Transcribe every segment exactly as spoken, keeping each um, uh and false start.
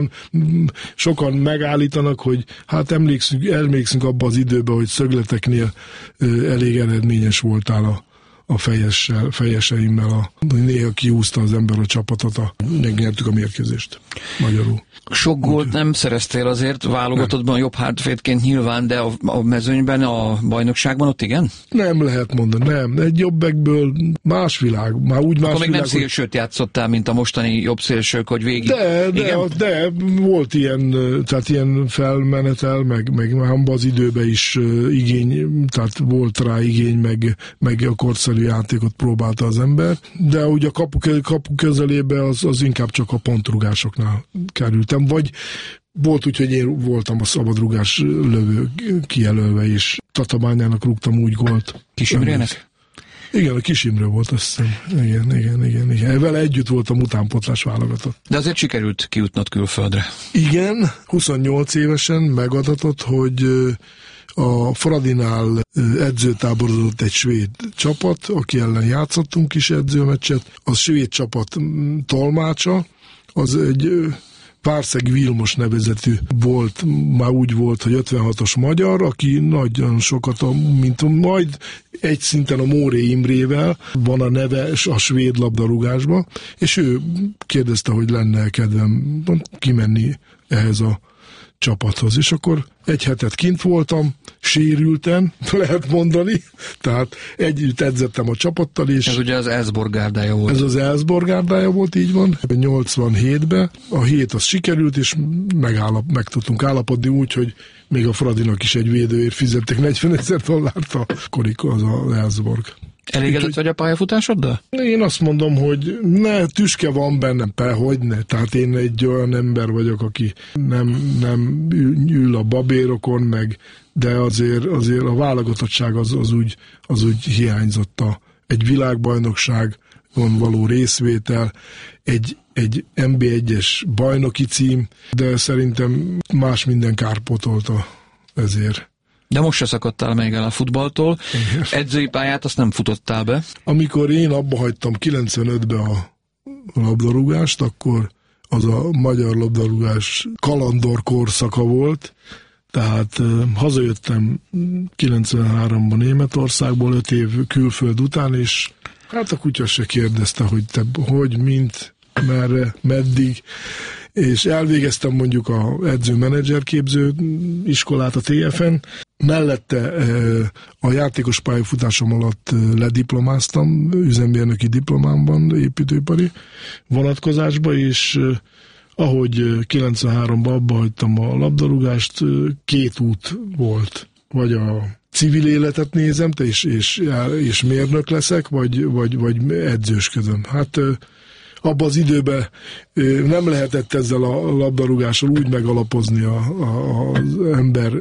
Sokan megállítanak, hogy hát emlékszünk, emlékszünk abba az időben, hogy szögleteknél elég eredményes voltál a a fejessel, fejeseimmel, a, néha kiúzta az ember a csapatot, a, megnyertük a mérkőzést magyarul. Sok gólt nem szereztél azért, válogatottban jobb hátvédként nyilván, de a, a mezőnyben, a bajnokságban ott igen? Nem lehet mondani, nem. Egy jobbekből más világ, már úgy más Akkor még világ, nem szélsőt játszottál, mint a mostani jobb szélsők, hogy végig. De, de, de volt ilyen, tehát ilyen felmenetel, meg, meg abban az időben is igény, tehát volt rá igény, meg, meg a korszerű játékot próbálta az ember, de ugye a kapu, kapu közelébe az, az inkább csak a pontrugásoknál kerültem, vagy volt úgy, hogy én voltam a szabadrugás lövő kijelölve, és Tatabányának rúgtam úgy gólt. Kis Imrének? Igen, a Kis Imre volt, azt hiszem. Igen, igen, igen, igen. Vele együtt voltam utánpotlás válogatott. De azért sikerült kijutnod külföldre. Igen, huszonnyolc évesen megadatott, hogy a Fradinál edzőtáborozott egy svéd csapat, aki ellen játszottunk is edzőmeccset. A svéd csapat tolmácsa, az egy Párszeg Vilmos nevezetű volt, már úgy volt, hogy ötvenhatos magyar, aki nagyon sokat, a, mint majd egy szinten a Móré Imrével van a neve a svéd labdarúgásba, és ő kérdezte, hogy lenne kedvem kimenni ehhez a csapathoz, és akkor egy hetet kint voltam, sérültem, lehet mondani, tehát együtt edzettem a csapattal, és... Ez ugye az Elfsborg gárdája volt. Ez az Elfsborg gárdája volt, így van. nyolcvanhétben a hét az sikerült, és megállap, meg tudtunk állapodni úgy, hogy még a Fradinak is egy védőért fizettek negyvenezer dollárt, akkor az az Elfsborg. Elégedett vagy a pályafutásoddal? Én azt mondom, hogy ne, tüske van bennem, hogy ne. Tehát én egy olyan ember vagyok, aki nem, nem ül a babérokon, meg, de azért, azért a válogatottság az, az, úgy, az úgy hiányzott. A, egy világbajnokságon való részvétel, egy, egy en bé egyes bajnoki cím, de szerintem más minden kárpótolta ezért. De most se szakadtál még el a futballtól. Igen. Edzői pályát azt nem futottál be. Amikor én abba hagytam kilencvenötben a labdarúgást, akkor az a magyar labdarúgás kalandor korszaka volt. Tehát uh, hazajöttem kilencvenháromban Németországból, öt év külföld után, és hát a kutya se kérdezte, hogy te hogy, mint, merre, meddig. És elvégeztem mondjuk a edző-menedzser képző iskolát a té ef en, mellette a játékos pályafutásom alatt lediplomáztam, üzemmérnöki diplomámban, építőipari vonatkozásba, és ahogy kilencvenháromban abba hagytam a labdarúgást, két út volt, vagy a civil életet nézem, és, és, és mérnök leszek, vagy, vagy, vagy edzősködöm. Hát abban az időben nem lehetett ezzel a labdarúgással úgy megalapozni a, a, az ember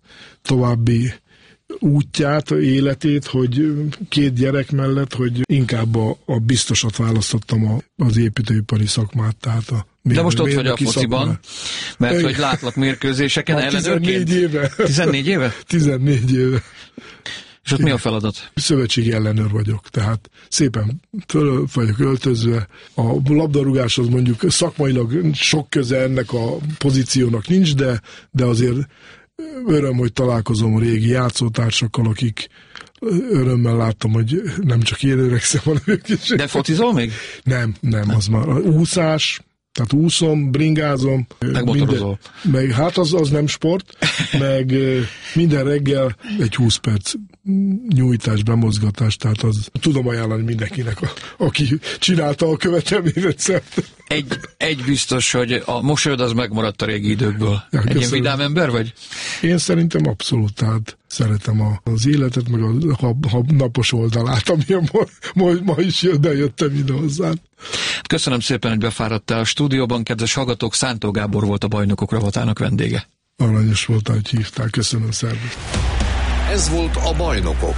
további útját, életét, hogy két gyerek mellett, hogy inkább a, a biztosat választottam a, az építőipari szakmát, tehát a de most ott vagy a fociban, mert hogy látlak mérkőzéseken ellenőrként. tizennégy éve. tizennégy éve? tizennégy éve. És ott mi a feladat? Szövetségi ellenőr vagyok, tehát szépen föl vagyok öltözve. A labdarúgáshoz mondjuk szakmailag sok köze ennek a pozíciónak nincs, de, de azért öröm, hogy találkozom a régi játszótársakkal, akik örömmel láttam, hogy nem csak én öregszem, hanem ők is. De focizol még? Nem, nem, nem. Az már úszás, tehát úszom, bringázom. Meg motorozol. Meg, hát az, az nem sport, meg minden reggel egy húsz perc nyújtás, bemozgatás, tehát az tudom ajánlani mindenkinek, a, aki csinálta a követelményrendszert. Egy, egy biztos, hogy a mosolyod az megmaradt a régi időkből. Ja, egy ilyen vidám ember vagy? Én szerintem abszolút, tehát szeretem a, az életet, meg a, a, a napos oldalát, amilyen ma, ma, ma is jöttem ide hozzám. Köszönöm szépen, hogy befáradtál a stúdióban. Kedves hallgatók, Szántó Gábor volt a Bajnokok rovatának vendége. Aranyos voltál, hogy hívtál. Köszönöm, szervusz. Ez volt a Bajnokok.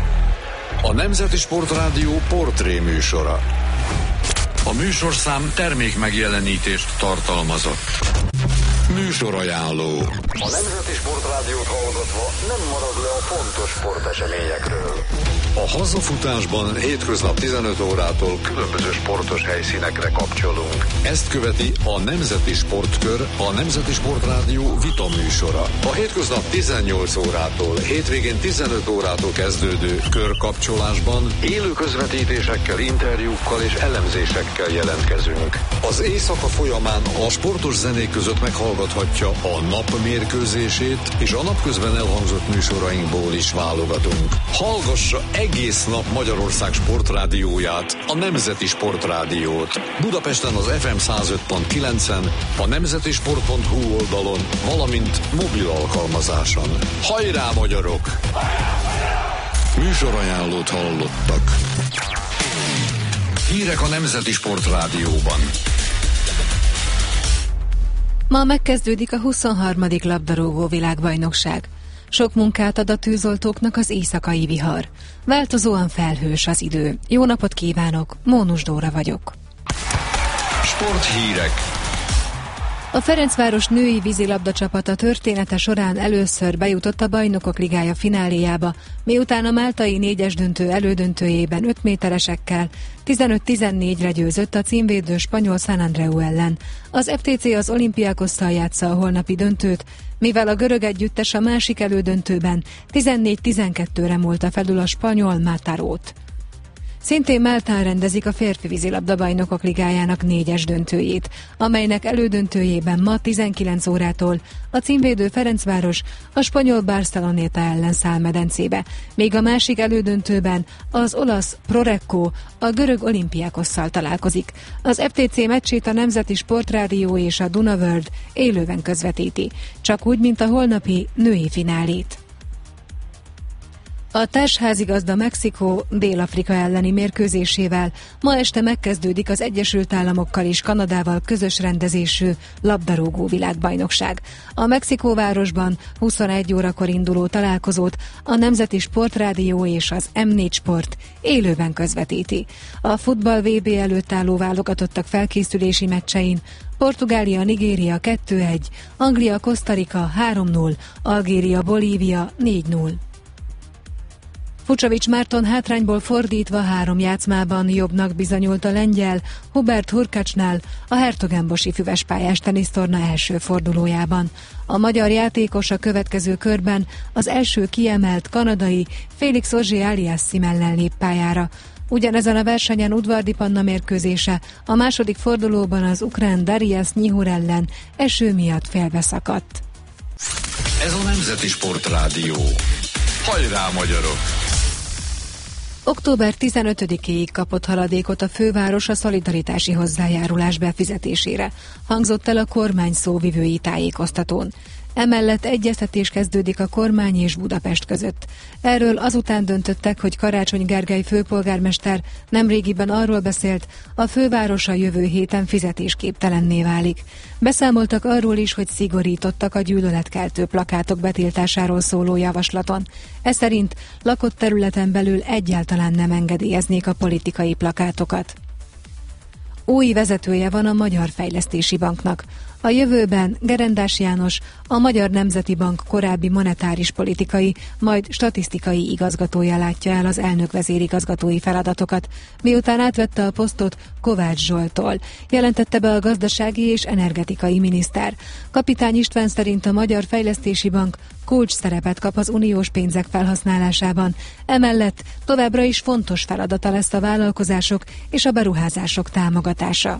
A Nemzeti Sportrádió portré műsora. A műsorszám termék megjelenítést tartalmazott. Műsorajánló. A Nemzeti Sportrádiót hallgatva nem marad le a fontos sporteseményekről. A hazafutásban hétköznap tizenöt órától különböző sportos helyszínekre kapcsolunk. Ezt követi a Nemzeti Sportkör, a Nemzeti Sportrádió vita műsora. A hétköznap tizennyolc órától, hétvégén tizenöt órától kezdődő körkapcsolásban élő közvetítésekkel, interjúkkal és elemzésekkel jelentkezünk. Az éjszaka folyamán a sportos zenék között meghallgathatja a nap mérkőzését, és a napközben elhangzott műsorainkból is válogatunk. Hallgassa egész nap Magyarország sportrádióját, a Nemzeti Sportrádiót. Budapesten az ef em száz öt pont kilencen, a nemzetisport pont hu oldalon, valamint mobil alkalmazáson. Hajrá, magyarok! Műsorajánlót hallottak. Hírek a Nemzeti Sportrádióban. Ma megkezdődik a huszonharmadik labdarúgó világbajnokság. Sok munkát ad a tűzoltóknak az éjszakai vihar. Változóan felhős az idő. Jó napot kívánok, Mónus Dóra vagyok. Sporthírek. A Ferencváros női vízilabda csapata története során először bejutott a Bajnokok Ligája fináléjába, miután a máltai négyes döntő elődöntőjében öt méteresekkel tizenöt tizennégyre győzött a címvédő spanyol San Andreu ellen. Az ef té cé az Olympiakosszal játsza a holnapi döntőt, mivel a görög együttes a másik elődöntőben tizennégy tizenkettőre múlta felül a spanyol Matarót. Szintén Máltán rendezik a férfi vízilabda bajnokok ligájának négyes döntőjét, amelynek elődöntőjében ma tizenkilenc órától a címvédő Ferencváros a spanyol Barceloneta ellen száll medencébe, míg a másik elődöntőben az olasz Prorecco a görög Olympiakosszal találkozik. Az ef té cé meccsét a Nemzeti Sportrádió és a Dunaworld élőben közvetíti, csak úgy, mint a holnapi női finálét. A társházigazda Mexikó Dél-Afrika elleni mérkőzésével ma este megkezdődik az Egyesült Államokkal és Kanadával közös rendezésű labdarúgó világbajnokság. A Mexikóvárosban huszonegy órakor induló találkozót a Nemzeti Sportrádió és az em négy Sport élőben közvetíti. A futball vé bé előtt álló válogatottak felkészülési meccsein Portugália-Nigéria kettő egy, Anglia-Costa Rica három null, Algéria-Bolívia négy null. Fucsovics Márton hátrányból fordítva három játszmában jobbnak bizonyult a lengyel Hubert Hurkacsnál a Hertogenbosi füvespályás tenisztorna első fordulójában. A magyar játékos a következő körben az első kiemelt kanadai Félix Auger-Aliassime ellen lép pályára. Ugyanezen a versenyen Udvardi Panna mérkőzése a második fordulóban az ukrán Darius Nyihur ellen eső miatt félbeszakadt. Ez a Nemzeti Sportrádió. Hajrá, magyarok! október tizenötödikéig kapott haladékot a főváros a szolidaritási hozzájárulás befizetésére, hangzott el a kormány szóvivői tájékoztatón. Emellett egyeztetés kezdődik a kormány és Budapest között. Erről azután döntöttek, hogy Karácsony Gergely főpolgármester nemrégiben arról beszélt, a főváros a jövő héten fizetésképtelenné válik. Beszámoltak arról is, hogy szigorítottak a gyűlöletkeltő plakátok betiltásáról szóló javaslaton. Ez szerint lakott területen belül egyáltalán nem engedélyeznék a politikai plakátokat. Új vezetője van a Magyar Fejlesztési Banknak. A jövőben Gerendás János, a Magyar Nemzeti Bank korábbi monetáris politikai, majd statisztikai igazgatója látja el az elnök vezérigazgatói feladatokat, miután átvette a posztot Kovács Zsolttól, jelentette be a gazdasági és energetikai miniszter. Kapitány István szerint a Magyar Fejlesztési Bank kulcs szerepet kap az uniós pénzek felhasználásában, emellett továbbra is fontos feladata lesz a vállalkozások és a beruházások támogatása.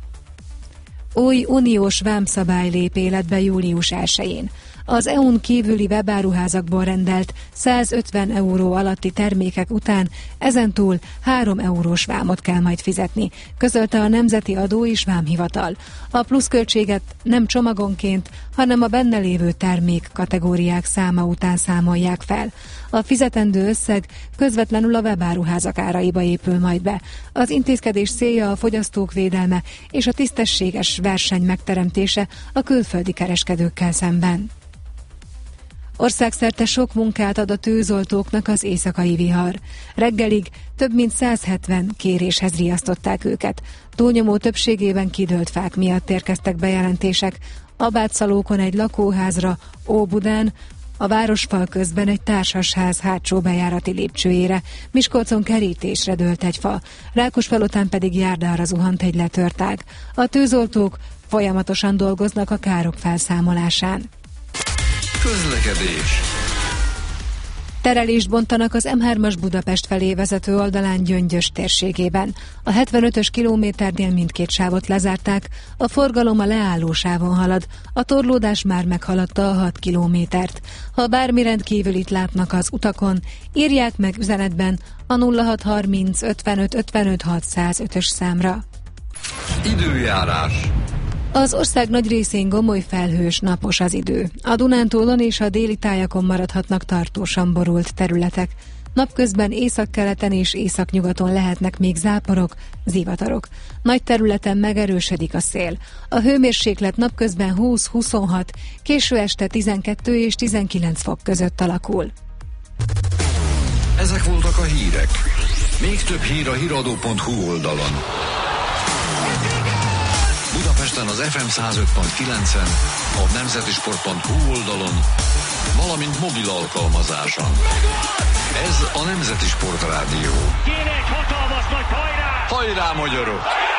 Új uniós vámszabály lép életbe július elsején. Az é u-n kívüli webáruházakból rendelt százötven euró alatti termékek után ezentúl három eurós vámot kell majd fizetni, közölte a Nemzeti Adó és Vámhivatal. A pluszköltséget nem csomagonként, hanem a benne lévő termék kategóriák száma után számolják fel. A fizetendő összeg közvetlenül a webáruházak áraiba épül majd be. Az intézkedés célja a fogyasztók védelme és a tisztességes verseny megteremtése a külföldi kereskedőkkel szemben. Országszerte sok munkát ad a tűzoltóknak az éjszakai vihar. Reggelig több mint száz hetven kéréshez riasztották őket. Túlnyomó többségében kidőlt fák miatt érkeztek bejelentések. Abátszalókon egy lakóházra, Óbudán, A városfal közben egy társasház hátsó bejárati lépcsőjére, Miskolcon kerítésre dőlt egy fa, Rákospalotán pedig járdára zuhant egy letört ág. A tűzoltók folyamatosan dolgoznak a károk felszámolásán. Közlekedés. Terelést bontanak az em hármas Budapest felé vezető oldalán Gyöngyös térségében. A hetvenötös kilométernél mindkét sávot lezárták, a forgalom a leálló sávon halad, a torlódás már meghaladta a hat kilométert. Ha bármi rendkívülit látnak az utakon, írják meg üzenetben a nulla hat harminc ötvenöt ötvenöt hatszázötös számra. Időjárás. Az ország nagy részén gomoly felhős, napos az idő. A Dunántúlon és a déli tájakon maradhatnak tartósan borult területek. Napközben északkeleten és északnyugaton lehetnek még záporok, zivatarok. Nagy területen megerősödik a szél. A hőmérséklet napközben húsz-huszonhat, késő este tizenkettő és tizenkilenc fok között alakul. Ezek voltak a hírek. Még több hír a híradó pont hu oldalon. Budapesten az ef em száz öt pont kilencen, a nemzetisport pont hu oldalon, valamint mobil alkalmazáson. Ez a Nemzeti Sport Rádió. Kéne egy hatalmas nagy hajrá! Hajrá, magyarok!